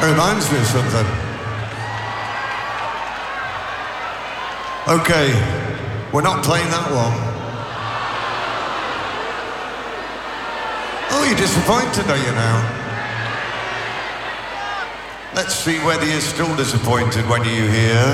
Reminds me of something. Okay, we're not playing that one. Oh, you're disappointed, are you now? Let's see whether you're still disappointed when you hear